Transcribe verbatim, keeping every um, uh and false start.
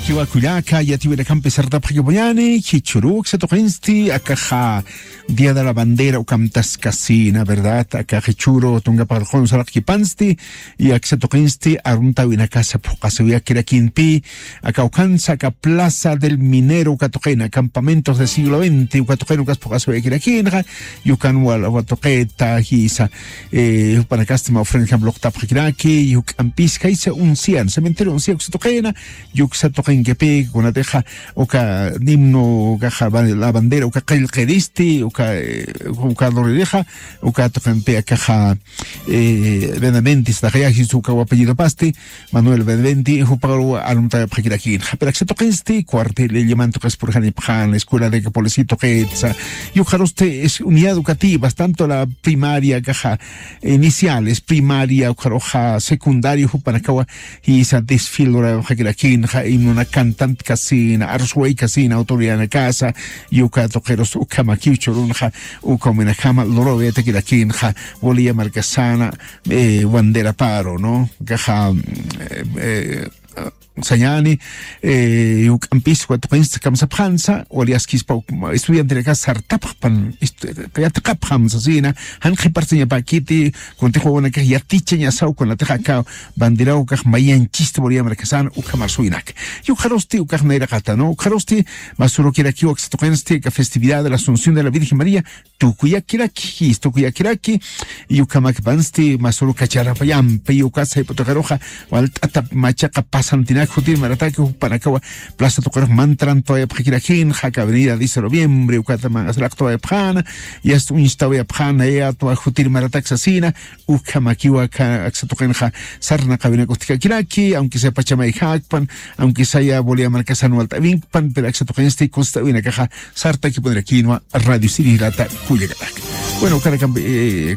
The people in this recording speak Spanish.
kiwa kuyaka ya tiwira kampe sarta pakiboyani kichuruk se toqinsti akaja Día de la Bandera o camtas casina, ¿verdad? Acá Hechuro, Tunga Parjón, Salaki Pansti, y acá Toquinsti, Arunta, Vina Casa, Pocasevia, Kirakinpi, acá Ocanza, acá Plaza del Minero, Catoquena, campamentos del siglo veinte, Ucatoqueno, Caspocasevia, Kirakinja, Yucanwal, Watoqueta, Gisa, eh, Panacastima, Ofrenja, Bloctap, Kiraki, Yucampisca, hice un cian, cementerio, un cian, Uxatoquena, Yuxatoquenquepe, con la teja, Oca, Dimno, Gaja, la bandera, Oca, Kelkeristi, Oca, Oca, Dorileja, Oca, Toquenpea, Caja, eh, Benaventi, Stajaji, su apellido Pasti, Manuel Benaventi, Juparo, Arunta, Pakirakin, pero Axetoquensti, Cuarte, le llaman Toques por Janipjan, la escuela de Capolecito, Quetza, Yujaroste es unidad educativa, tanto la primaria, Caja, iniciales, primaria, Ujaroja, secundario, Jupanacawa, y esa desfilora, Jakirakin, y una cantante casina, Arsway casina, autoridad en casa, Yuka, Toqueros, Ukamakicho, Unja, Ukomenajama, Lorove, Tequirakinja, Bolía Marcasana, eh, Bandera Paro, ¿no? Caja, eh, eh, Sayani, eh, Ucampis, Quatpins, Kamsaphansa, Oliaskis, estudiante de casa, Sartaphan, Kayataphan, Sasina, Hanji Parseña Paquiti, Contejo Bona que ya tichen Yasau con la Tejaca, Bandera Ucaj Mayan Chiste, Bolía Marcasan, Ucamarsuinak. Yujarosti, Ucajneira Gata, ¿no? Ujarosti, Masuro Kiraki, Oxtoquenste, que festividad de la Asunción de la Virgen María, Tukuyakiraki, Tukuyakiraki, Yucamak Bansti, Masuro Cacharapayam, Peyucasa y Potocaroja, Waltata Machaca Pasantina. Jutir Marataque, Panacawa, Plaza Tocar Mantran, Toya Pakirakin, Jaca Avenida diez de noviembre, Ucataman, Aslacto de Pjana, y hasta un instave a Pjana, ya Toa Jutir Maratac Sasina, Ucamakiwa, Axatokenja, Sarna Cabina Costica Kiraki, aunque sea Pachama y Hackpan, aunque sea Bolía Marcasano Alta Vinkpan, pero Axatokenste, Costa de una caja, Sarta que pondrá aquí, Radio City Lata, Cuyacac. Bueno, cara, eh,